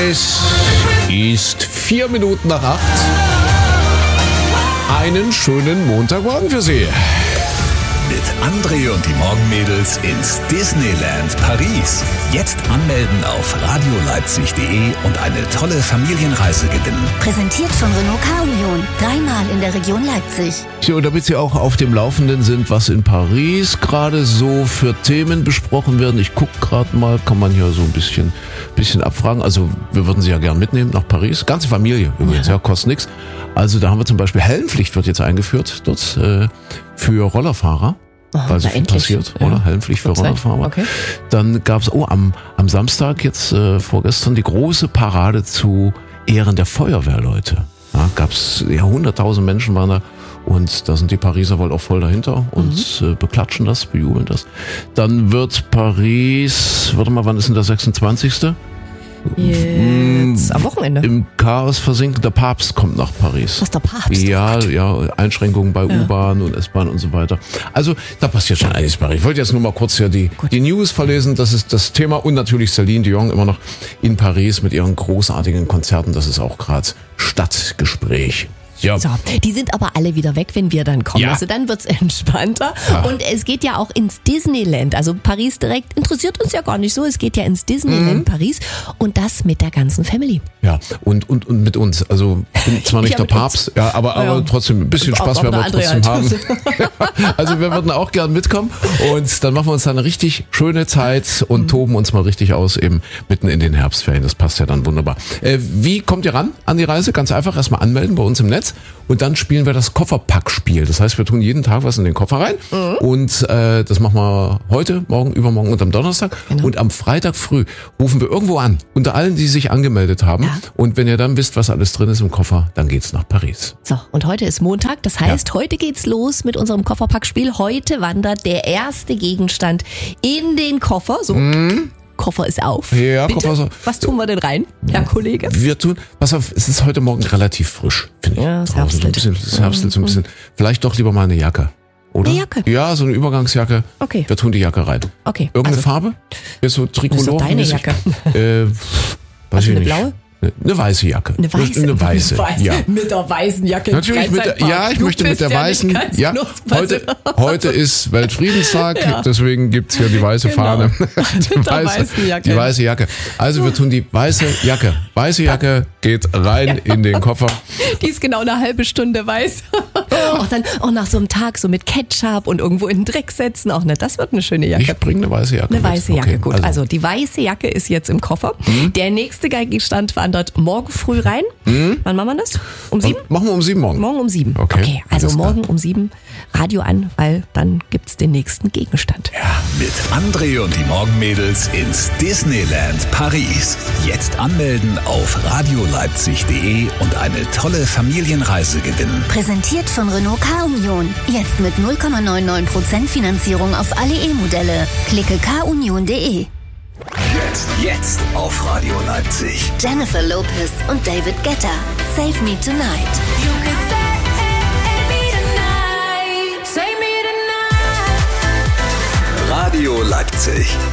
Es ist 4 Minuten nach 8. Einen schönen Montagmorgen für Sie. Mit André und die Morgenmädels ins Disneyland Paris. Jetzt anmelden auf radioleipzig.de und eine tolle Familienreise gewinnen. Präsentiert von Renault K-Union. 3-mal in der Region Leipzig. So, damit Sie auch auf dem Laufenden sind, was in Paris gerade so für Themen besprochen werden. Ich gucke gerade mal, kann man hier so ein bisschen abfragen. Also wir würden Sie ja gern mitnehmen nach Paris. Ganze Familie übrigens, ja, kostet nichts. Also da haben wir zum Beispiel Helmpflicht wird jetzt eingeführt dort für Rollerfahrer. Weil so viel passiert, ja. Oder? Helmpflicht für Rollerfahrer. Okay. Dann gab es am Samstag jetzt vorgestern die große Parade zu Ehren der Feuerwehrleute. Ja, gab's 100.000 Menschen waren da und da sind die Pariser wohl auch voll dahinter und beklatschen das, bejubeln das. Dann wird Paris, warte mal, wann ist denn der 26.? Jetzt am Wochenende. Im Chaos versinken. Der Papst kommt nach Paris. Was, der Papst? Ja, Einschränkungen bei U-Bahn und S-Bahn und so weiter. Also, da passiert schon einiges bei Paris. Ich wollte jetzt nur mal kurz hier die News verlesen. Das ist das Thema. Und natürlich Céline Dion immer noch in Paris mit ihren großartigen Konzerten. Das ist auch gerade Stadtgespräch. Ja. So, die sind aber alle wieder weg, wenn wir dann kommen. Ja. Also dann wird's entspannter. Ja. Und es geht ja auch ins Disneyland. Also Paris direkt interessiert uns ja gar nicht so. Es geht ja ins Disneyland Paris und das mit der ganzen Family. Ja, und mit uns. Also bin zwar nicht der Papst, ja, aber trotzdem ein bisschen Spaß werden wir trotzdem haben. Also wir würden auch gern mitkommen und dann machen wir uns da eine richtig schöne Zeit und toben uns mal richtig aus, eben mitten in den Herbstferien. Das passt ja dann wunderbar. Wie kommt ihr ran an die Reise? Ganz einfach, erstmal anmelden bei uns im Netz. Und dann spielen wir das Kofferpackspiel. Das heißt, wir tun jeden Tag was in den Koffer rein. Und das machen wir heute, morgen, übermorgen und am Donnerstag. Genau. Und am Freitag früh rufen wir irgendwo an. Unter allen, die sich angemeldet haben. Ja. Und wenn ihr dann wisst, was alles drin ist im Koffer, dann geht's nach Paris. So, und heute ist Montag. Das heißt, heute geht's los mit unserem Kofferpackspiel. Heute wandert der erste Gegenstand in den Koffer. So. Koffer ist auf. Ja, bitte? Koffer ist auf. Was tun wir denn rein, Herr Kollege? Wir tun, pass auf, es ist heute Morgen relativ frisch, finde ich. Ja, es herbstelt. Es herbstelt so ein bisschen. Vielleicht doch lieber mal eine Jacke, oder? Eine Jacke? Ja, so eine Übergangsjacke. Okay. Wir tun die Jacke rein. Okay. Irgendeine Farbe? Ist so Tricolor. Das ist doch deine Jacke. Weiß ich eine nicht. blaue? Eine weiße Jacke. Eine weiße. Ja. Mit der weißen Jacke. Natürlich ich möchte mit der weißen. Ja, heute ist Weltfriedenstag, deswegen gibt's hier die weiße Fahne. Die weiße Jacke. Also wir tun die weiße Jacke. Weiße Jacke geht rein in den Koffer. Die ist genau eine halbe Stunde weiß. Auch dann auch nach so einem Tag so mit Ketchup und irgendwo in den Dreck setzen. Auch nicht. Das wird eine schöne Jacke. Ich bringe eine weiße Jacke. Eine weiße Jacke, gut. Also die weiße Jacke ist jetzt im Koffer. Der nächste Gegenstand wandert morgen früh rein. Wann machen wir das? Um 7? Machen wir um 7 morgen. Morgen um 7. Okay, also morgen um 7 Radio an, weil dann gibt's den nächsten Gegenstand. Ja, mit André und die Morgenmädels ins Disneyland Paris. Jetzt anmelden auf radioleipzig.de und eine tolle Familienreise gewinnen. Präsentiert von Renault K-Union. Jetzt mit 0,99% Finanzierung auf alle E-Modelle. Klicke kunion.de. Jetzt auf Radio Leipzig. Jennifer Lopez und David Guetta. Save Me Tonight. Radio Leipzig.